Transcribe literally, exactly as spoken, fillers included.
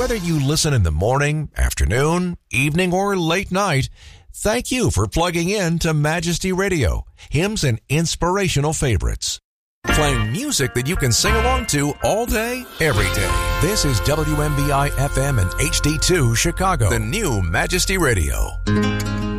Whether you listen in the morning, afternoon, evening, or late night, thank you for plugging in to Majesty Radio, hymns and inspirational favorites. Playing music that you can sing along to all day, every day. This is W M B I F M and H D two Chicago, the new Majesty Radio.